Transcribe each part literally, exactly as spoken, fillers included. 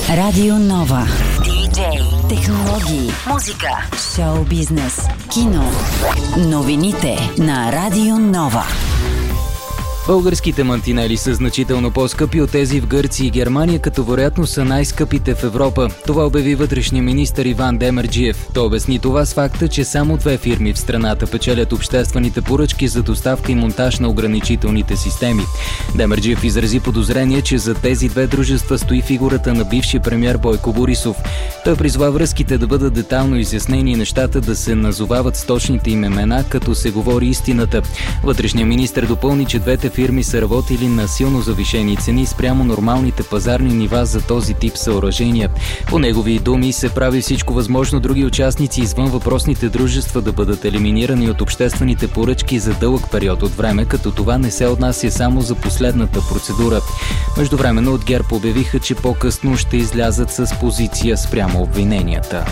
Радио Нова. Диджей, технологии, музика, шоу бизнес, кино. Новините на Радио Нова. Българските мантинели са значително по-скъпи от тези в Гърция и Германия, като вероятно са най-скъпите в Европа. Това обяви вътрешния министър Иван Демерджиев. Той обясни това с факта, че само две фирми в страната печелят обществените поръчки за доставка и монтаж на ограничителните системи. Демерджиев изрази подозрение, че за тези две дружества стои фигурата на бивши премиер Бойко Борисов. Той призова връзките да бъдат детайлно изяснени и нещата да се назовават с точните им имена, като се говори истината. Вътрешният министър допълни, че двете фирми са работили на силно завишени цени спрямо нормалните пазарни нива за този тип съоръжения. По негови думи се прави всичко възможно други участници извън въпросните дружества да бъдат елиминирани от обществените поръчки за дълъг период от време, като това не се отнася само за последната процедура. Междувременно от ГЕРБ обявиха, че по-късно ще излязат с позиция спрямо обвиненията.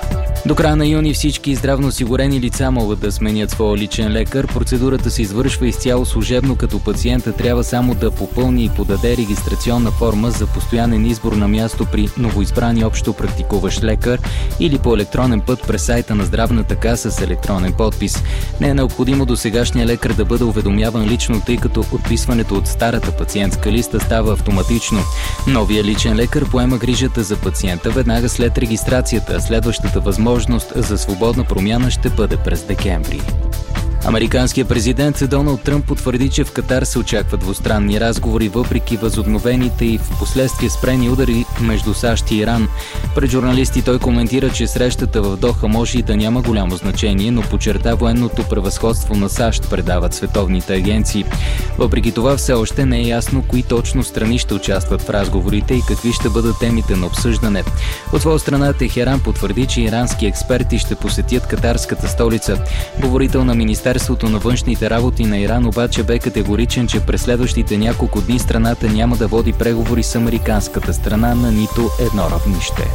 До края на юни всички здравноосигурени лица могат да сменят своя личен лекар. Процедурата се извършва изцяло служебно, като пациента трябва само да попълни и подаде регистрационна форма за постоянен избор на място при новоизбрани общо практикуващ лекар или по електронен път през сайта на здравната каса с електронен подпис. Не е необходимо до сегашния лекар да бъде уведомяван лично, тъй като отписването от старата пациентска листа става автоматично. Новия личен лекар поема грижата за пациента веднага след регистрацията. Следващата възможност за свободна промяна ще бъде през декември. Американският президент Доналд Тръмп потвърди, че в Катар се очакват двустранни разговори, въпреки възобновените и в последствие спрени удари между САЩ и Иран. Пред журналисти той коментира, че срещата в Доха може и да няма голямо значение, но подчерта военното превъзходство на САЩ, предават световните агенции. Въпреки това все още не е ясно кои точно страни ще участват в разговорите и какви ще бъдат темите на обсъждане. От своя страна Техеран потвърди, че ирански експерти ще посетят катарската столица. Говорител на Министерството Министерството на външните работи на Иран обаче бе категоричен, че през следващите няколко дни страната няма да води преговори с американската страна на нито едно равнище.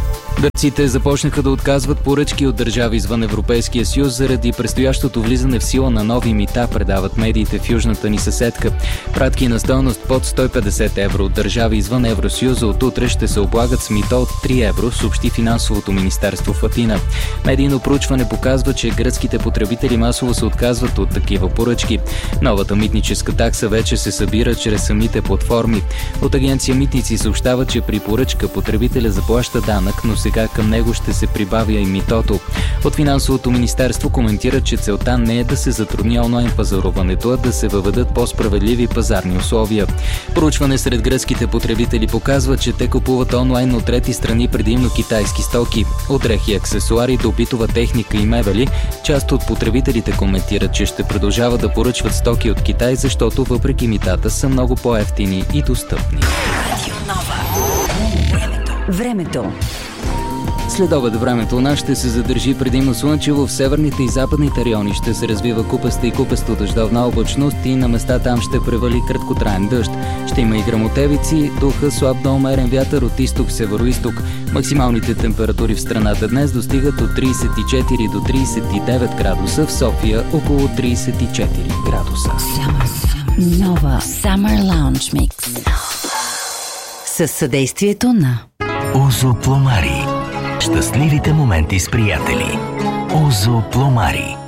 Гърците започнаха да отказват поръчки от държави извън Европейския съюз заради предстоящото влизане в сила на нови мита, предават медиите в южната ни съседка. Пратки на стойност под сто и петдесет евро от държави извън Евросъюза от утре ще се облагат с мито от три евро, съобщи финансовото министерство в Атина. Медийно проучване показва, че гръцките потребители масово се отказват от такива поръчки. Новата митническа такса вече се събира чрез самите платформи. От агенция Митници съобщава, че при поръчка потребителя заплаща данък, но сега към него ще се прибавя и митото. От финансовото министерство коментира, че целта не е да се затрудни онлайн пазаруването, а да се въведат по-справедливи пазарни условия. Проучване сред гръцките потребители показва, че те купуват онлайн от трети страни, предимно китайски стоки. От дрехи, аксесуари до битова техника и мебели, част от потребителите коментират, че ще продължават да поръчват стоки от Китай, защото въпреки митата са много по-евтини и достъпни. Времето. След обед времето у нас ще се задържи предимно слънчево, в северните и западните райони ще се развива купеста и купесто дъждовна облачност и на места там ще превали краткотраен дъжд. Ще има и гръмотевици, духа слаб до умерен вятър от изток-североизток. Максималните температури в страната днес достигат от тридесет и четири до тридесет и девет градуса, в София около тридесет и четири градуса. Нова Summer Lounge Mix със съдействието на Озо Пломари. Щастливите моменти с приятели. Озо Пломари.